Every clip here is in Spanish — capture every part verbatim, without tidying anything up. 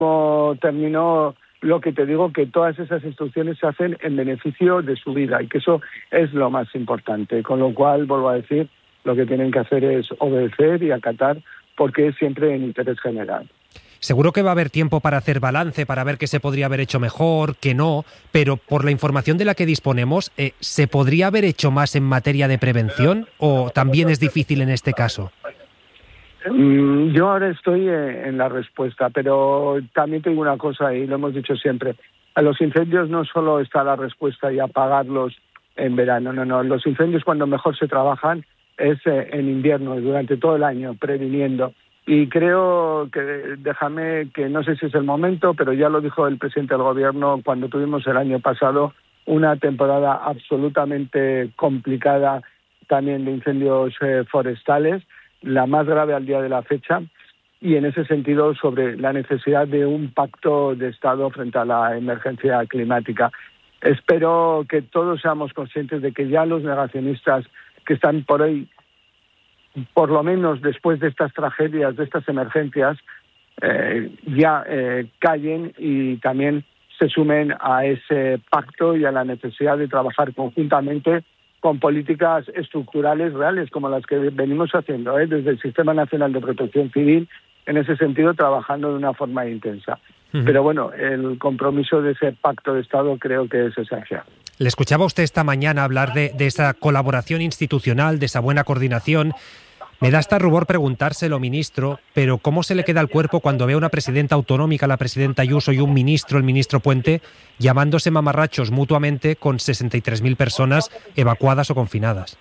Como término, lo que te digo, que todas esas instrucciones se hacen en beneficio de su vida y que eso es lo más importante. Con lo cual, vuelvo a decir, lo que tienen que hacer es obedecer y acatar porque es siempre en interés general. Seguro que va a haber tiempo para hacer balance, para ver qué se podría haber hecho mejor, qué no, pero por la información de la que disponemos, eh, ¿se podría haber hecho más en materia de prevención o también es difícil en este caso? Yo ahora estoy en la respuesta, pero también tengo una cosa y lo hemos dicho siempre. A los incendios no solo está la respuesta y apagarlos en verano, no, no. Los incendios cuando mejor se trabajan es en invierno, durante todo el año, previniendo. Y creo que, déjame que no sé si es el momento, pero ya lo dijo el presidente del gobierno cuando tuvimos el año pasado una temporada absolutamente complicada también de incendios eh, forestales, la más grave al día de la fecha, y en ese sentido sobre la necesidad de un pacto de Estado frente a la emergencia climática. Espero que todos seamos conscientes de que ya los negacionistas que están por ahí, por lo menos después de estas tragedias, de estas emergencias, eh, ya eh, callen y también se sumen a ese pacto y a la necesidad de trabajar conjuntamente con políticas estructurales reales como las que venimos haciendo, ¿eh? desde el Sistema Nacional de Protección Civil, en ese sentido trabajando de una forma intensa. Uh-huh. Pero bueno, el compromiso de ese pacto de Estado creo que es esencial. Le escuchaba a usted esta mañana hablar de, de esa colaboración institucional, de esa buena coordinación. Me da hasta rubor preguntárselo, ministro, pero ¿cómo se le queda el cuerpo cuando ve a una presidenta autonómica, la presidenta Ayuso, y un ministro, el ministro Puente, llamándose mamarrachos mutuamente con sesenta y tres mil personas evacuadas o confinadas?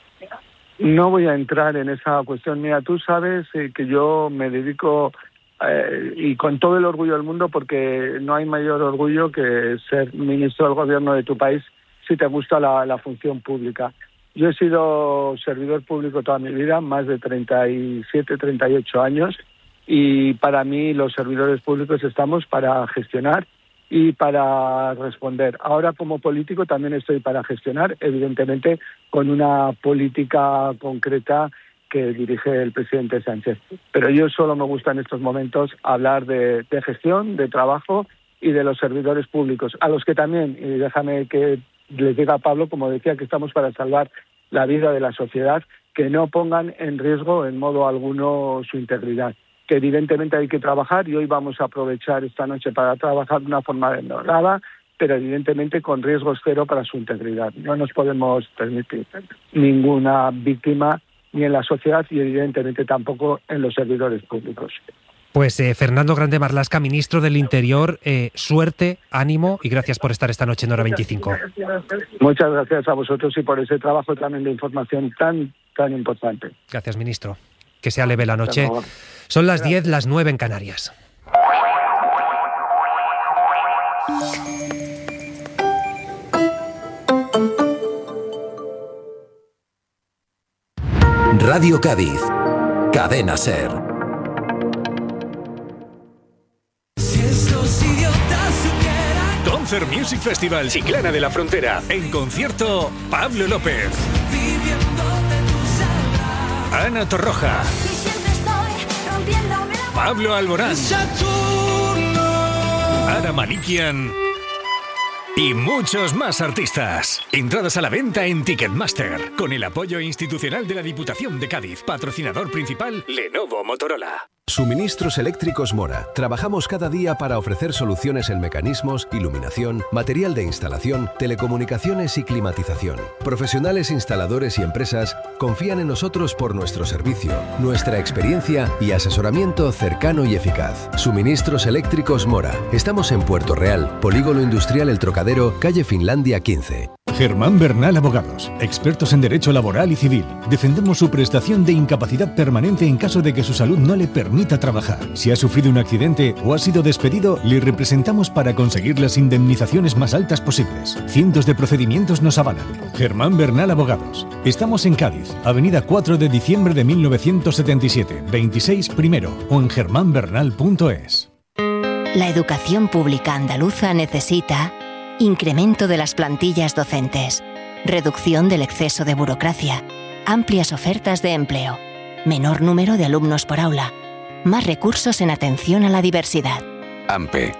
No voy a entrar en esa cuestión. Mira, tú sabes eh, que yo me dedico, eh, y con todo el orgullo del mundo, porque no hay mayor orgullo que ser ministro del gobierno de tu país si te gusta la, la función pública. Yo he sido servidor público toda mi vida, más de treinta y siete, treinta y ocho años, y para mí los servidores públicos estamos para gestionar y para responder. Ahora como político también estoy para gestionar, evidentemente con una política concreta que dirige el presidente Sánchez. Pero yo solo me gusta en estos momentos hablar de, de gestión, de trabajo y de los servidores públicos, a los que también, y déjame que les diga a Pablo, como decía, que estamos para salvar la vida de la sociedad, que no pongan en riesgo en modo alguno su integridad, que evidentemente hay que trabajar y hoy vamos a aprovechar esta noche para trabajar de una forma denodada, pero evidentemente con riesgos cero para su integridad. No nos podemos permitir ninguna víctima ni en la sociedad y evidentemente tampoco en los servidores públicos. Pues eh, Fernando Grande Marlaska, ministro del Interior, eh, suerte, ánimo y gracias por estar esta noche en Hora veinticinco. Muchas gracias a vosotros y por ese trabajo también de información tan, tan importante. Gracias, ministro. Que sea leve la noche. Son las diez, las nueve en Canarias. Radio Cádiz, Cadena SER. Concert Music Festival Chiclana de la Frontera. En concierto, Pablo López, Ana Torroja, Pablo Alborán, Ana Malikian y muchos más artistas. Entradas a la venta en Ticketmaster, con el apoyo institucional de la Diputación de Cádiz. Patrocinador principal, Lenovo Motorola. Suministros Eléctricos Mora. Trabajamos cada día para ofrecer soluciones en mecanismos, iluminación, material de instalación, telecomunicaciones y climatización. Profesionales instaladores y empresas confían en nosotros por nuestro servicio, nuestra experiencia y asesoramiento cercano y eficaz. Suministros Eléctricos Mora. Estamos en Puerto Real, Polígono Industrial El Trocadero, calle Finlandia quince. Germán Bernal Abogados, expertos en derecho laboral y civil. Defendemos su prestación de incapacidad permanente en caso de que su salud no le permita trabajar. Si ha sufrido un accidente o ha sido despedido, le representamos para conseguir las indemnizaciones más altas posibles. Cientos de procedimientos nos avalan. Germán Bernal Abogados. Estamos en Cádiz, avenida cuatro de diciembre de mil novecientos setenta y siete, veintiséis primero, o en germán bernal punto es. La educación pública andaluza necesita incremento de las plantillas docentes, reducción del exceso de burocracia, amplias ofertas de empleo, menor número de alumnos por aula, más recursos en atención a la diversidad. AMPE.